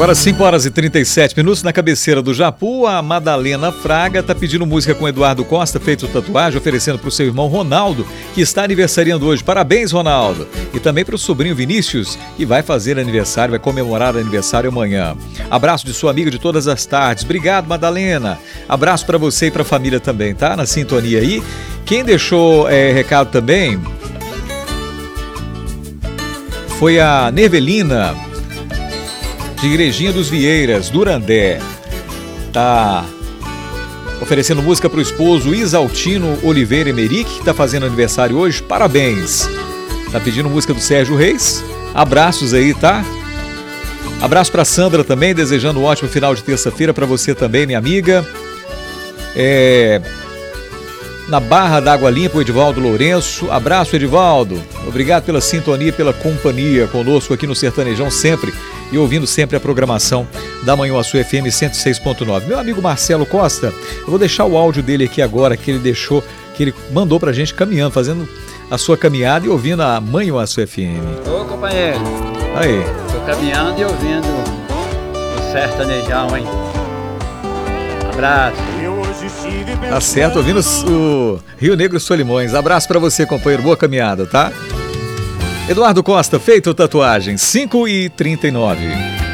Agora 5 horas e 37 minutos na cabeceira do Japu, a Madalena Fraga tá pedindo música com Eduardo Costa, feito tatuagem, oferecendo pro seu irmão Ronaldo, que está aniversariando hoje. Parabéns, Ronaldo! E também pro sobrinho Vinícius, que vai fazer aniversário, vai comemorar aniversário amanhã. Abraço de sua amiga de todas as tardes. Obrigado, Madalena. Abraço para você e pra família também, tá? Na sintonia aí. Quem deixou recado também foi a Nevelina, de Igrejinha dos Vieiras, Durandé. Tá oferecendo música pro esposo Isaltino Oliveira Emerick, que tá fazendo aniversário hoje. Parabéns. Tá pedindo música do Sérgio Reis. Abraços aí, tá? Abraço pra Sandra também, desejando um ótimo final de terça-feira pra você também, minha amiga. Na Barra da Água Limpa, o Edivaldo Lourenço. Abraço, Edivaldo. Obrigado pela sintonia e pela companhia conosco aqui no Sertanejão sempre. E ouvindo sempre a programação da Manhuaçu FM 106.9. Meu amigo Marcelo Costa, eu vou deixar o áudio dele aqui agora, que ele mandou pra gente caminhando, fazendo a sua caminhada e ouvindo a Manhuaçu FM. Ô, companheiro. Aí. Tô caminhando e ouvindo o Sertanejão, hein? Abraço. Tá certo, ouvindo o Rio Negro Solimões. Abraço pra você, companheiro. Boa caminhada, tá? Eduardo Costa, feito tatuagem, 5h39.